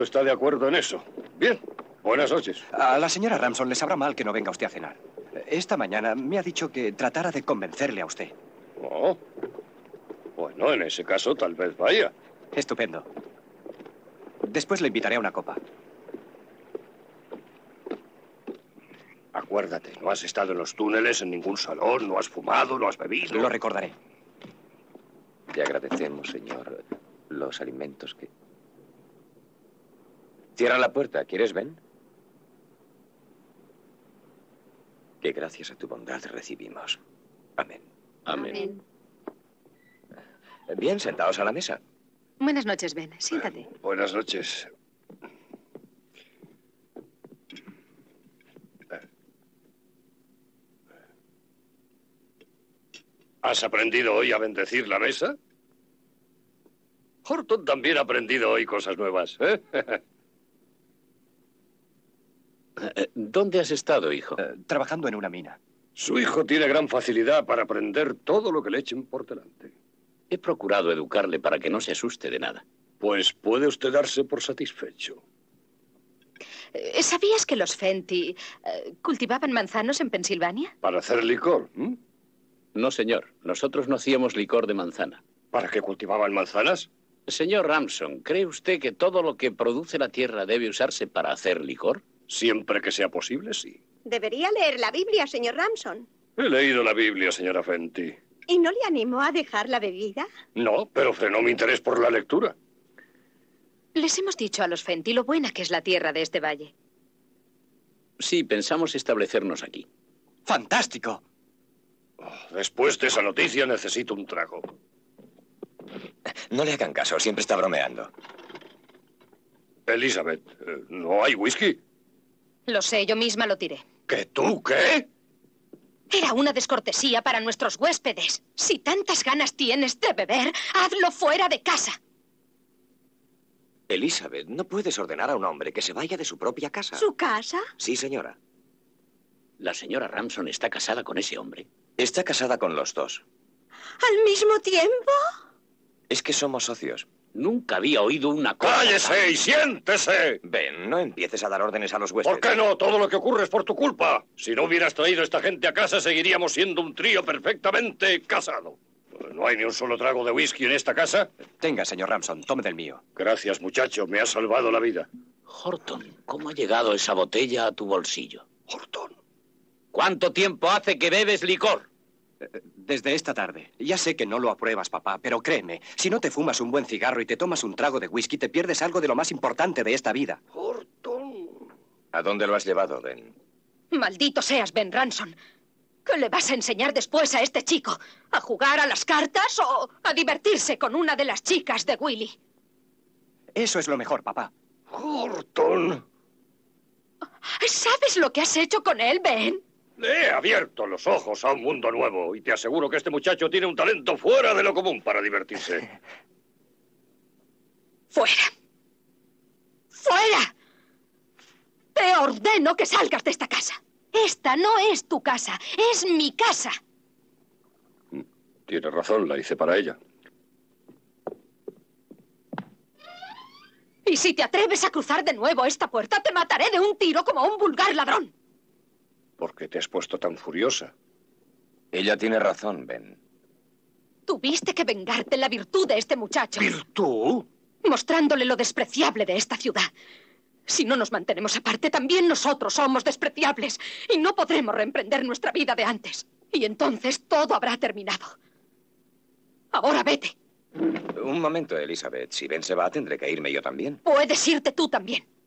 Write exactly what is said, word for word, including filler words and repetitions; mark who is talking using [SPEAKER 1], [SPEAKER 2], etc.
[SPEAKER 1] ¿Está de acuerdo en eso? Bien. Buenas noches.
[SPEAKER 2] A la señora Ramson le sabrá mal que no venga usted a cenar. Esta mañana me ha dicho que tratara de convencerle a usted.
[SPEAKER 1] Oh. Bueno, en ese caso tal vez vaya.
[SPEAKER 2] Estupendo. Después le invitaré a una copa.
[SPEAKER 1] Acuérdate, no has estado en los túneles, en ningún salón, no has fumado, no has bebido.
[SPEAKER 2] Lo recordaré.
[SPEAKER 3] Le agradecemos, señor, los alimentos que... Cierra la puerta. ¿Quieres, Ben? Que gracias a tu bondad recibimos. Amén.
[SPEAKER 1] Amén.
[SPEAKER 4] Amén.
[SPEAKER 3] Bien, sentaos a la mesa.
[SPEAKER 4] Buenas noches, Ben. Siéntate.
[SPEAKER 1] Buenas noches. ¿Has aprendido hoy a bendecir la mesa? Horton también ha aprendido hoy cosas nuevas, ¿eh?
[SPEAKER 5] ¿Dónde has estado, hijo?
[SPEAKER 2] Eh, trabajando en una mina.
[SPEAKER 1] Su hijo tiene gran facilidad para aprender todo lo que le echen por delante.
[SPEAKER 5] He procurado educarle para que no se asuste de nada.
[SPEAKER 1] Pues puede usted darse por satisfecho.
[SPEAKER 4] Eh, ¿Sabías que los Fenty eh, cultivaban manzanos en Pensilvania?
[SPEAKER 1] ¿Para hacer licor? ¿m?
[SPEAKER 5] No, señor. Nosotros no hacíamos licor de manzana.
[SPEAKER 1] ¿Para qué cultivaban manzanas?
[SPEAKER 5] Señor Ramson, ¿cree usted que todo lo que produce la tierra debe usarse para hacer licor?
[SPEAKER 1] Siempre que sea posible, sí.
[SPEAKER 6] Debería leer la Biblia, señor Ramson.
[SPEAKER 1] He leído la Biblia, señora Fenty.
[SPEAKER 6] ¿Y no le animó a dejar la bebida?
[SPEAKER 1] No, pero frenó mi interés por la lectura.
[SPEAKER 4] Les hemos dicho a los Fenty lo buena que es la tierra de este valle.
[SPEAKER 5] Sí, pensamos establecernos aquí.
[SPEAKER 2] ¡Fantástico!
[SPEAKER 1] Oh, después de esa noticia necesito un trago.
[SPEAKER 3] No le hagan caso, siempre está bromeando.
[SPEAKER 1] Elizabeth, eh, ¿no hay whisky?
[SPEAKER 4] Lo sé, yo misma lo tiré.
[SPEAKER 1] ¿Que tú qué?
[SPEAKER 4] Era una descortesía para nuestros huéspedes. Si tantas ganas tienes de beber, hazlo fuera de casa.
[SPEAKER 3] Elizabeth, no puedes ordenar a un hombre que se vaya de su propia casa.
[SPEAKER 6] ¿Su casa?
[SPEAKER 3] Sí, señora.
[SPEAKER 5] La señora Ramson está casada con ese hombre.
[SPEAKER 3] Está casada con los dos.
[SPEAKER 6] ¿Al mismo tiempo?
[SPEAKER 3] Es que somos socios.
[SPEAKER 5] Nunca había oído una cosa...
[SPEAKER 1] ¡Cállese y siéntese!
[SPEAKER 3] Ben, no empieces a dar órdenes a los huéspedes.
[SPEAKER 1] ¿Por qué no? Todo lo que ocurre es por tu culpa. Si no hubieras traído a esta gente a casa, seguiríamos siendo un trío perfectamente casado. ¿No hay ni un solo trago de whisky en esta casa?
[SPEAKER 2] Tenga, señor Ramson, tome del mío.
[SPEAKER 1] Gracias, muchacho. Me has salvado la vida.
[SPEAKER 5] Horton, ¿cómo ha llegado esa botella a tu bolsillo?
[SPEAKER 1] Horton.
[SPEAKER 5] ¿Cuánto tiempo hace que bebes licor?
[SPEAKER 2] Desde esta tarde. Ya sé que no lo apruebas, papá, pero créeme, si no te fumas un buen cigarro y te tomas un trago de whisky, te pierdes algo de lo más importante de esta vida.
[SPEAKER 1] Horton.
[SPEAKER 3] ¿A dónde lo has llevado, Ben?
[SPEAKER 4] Maldito seas, Ben Ramson. ¿Qué le vas a enseñar después a este chico? ¿A jugar a las cartas o a divertirse con una de las chicas de Willy?
[SPEAKER 2] Eso es lo mejor, papá.
[SPEAKER 1] Horton.
[SPEAKER 4] ¿Sabes lo que has hecho con él, Ben?
[SPEAKER 1] Le he abierto los ojos a un mundo nuevo y te aseguro que este muchacho tiene un talento fuera de lo común para divertirse.
[SPEAKER 4] ¡Fuera! ¡Fuera! Te ordeno que salgas de esta casa. Esta no es tu casa, es mi casa.
[SPEAKER 1] Tiene razón, la hice para ella.
[SPEAKER 4] Y si te atreves a cruzar de nuevo esta puerta, te mataré de un tiro como a un vulgar ladrón.
[SPEAKER 1] ¿Por qué te has puesto tan furiosa?
[SPEAKER 3] Ella tiene razón, Ben.
[SPEAKER 4] Tuviste que vengarte la virtud de este muchacho.
[SPEAKER 1] ¿Virtud?
[SPEAKER 4] Mostrándole lo despreciable de esta ciudad. Si no nos mantenemos aparte, también nosotros somos despreciables y no podremos reemprender nuestra vida de antes. Y entonces todo habrá terminado. Ahora vete.
[SPEAKER 3] Un momento, Elizabeth. Si Ben se va, tendré que irme yo también.
[SPEAKER 4] Puedes irte tú también.